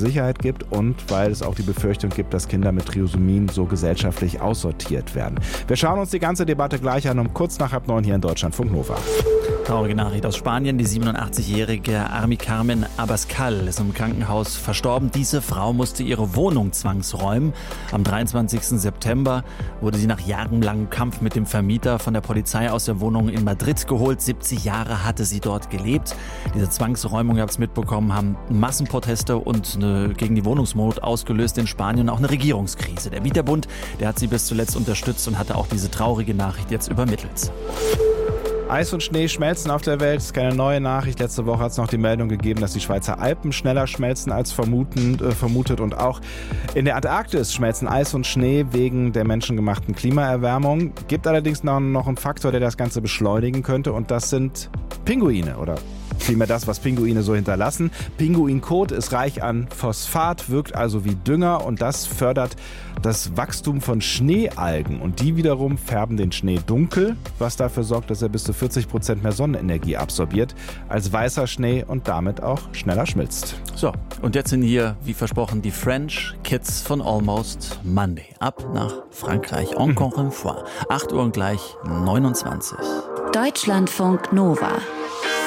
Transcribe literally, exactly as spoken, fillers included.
Sicherheit gibt und weil es auch die Befürchtung gibt, dass Kinder mit Trisomien so gesellschaftlich aussortiert werden. Wir schauen uns die ganze Debatte gleich an, um kurz nach halb neun hier in Deutschlandfunk Nova. Traurige Nachricht aus Spanien. Die siebenundachtzigjährige Armi Carmen Abascal ist im Krankenhaus verstorben. Diese Frau musste ihre Wohnung zwangsräumen. Am dreiundzwanzigsten September wurde sie nach jahrelangem Kampf mit dem Vermieter von der Polizei aus der Wohnung in Madrid geholt. siebzig Jahre hatte sie dort gelebt. Diese Zwangsräumung, ihr habt es mitbekommen, haben Massenproteste und eine, gegen die Wohnungsnot ausgelöst in Spanien und auch eine Regierungskrise. Der Mieterbund, der hat sie bis zuletzt unterstützt und hatte auch diese traurige Nachricht jetzt übermittelt. Eis und Schnee schmelzen auf der Welt, das ist keine neue Nachricht. Letzte Woche hat es noch die Meldung gegeben, dass die Schweizer Alpen schneller schmelzen als vermuten, äh, vermutet. Und auch in der Antarktis schmelzen Eis und Schnee wegen der menschengemachten Klimaerwärmung. Gibt allerdings noch, noch einen Faktor, der das Ganze beschleunigen könnte. Und das sind Pinguine oder vielmehr das, was Pinguine so hinterlassen. Pinguinkot ist reich an Phosphat, wirkt also wie Dünger und das fördert das Wachstum von Schneealgen. Und die wiederum färben den Schnee dunkel, was dafür sorgt, dass er bis zu vierzig Prozent mehr Sonnenenergie absorbiert als weißer Schnee und damit auch schneller schmilzt. So, und jetzt sind hier, wie versprochen, die French Kids von Almost Monday. Ab nach Frankreich. Encore une fois. acht Uhr und gleich neunundzwanzig. Deutschlandfunk Nova.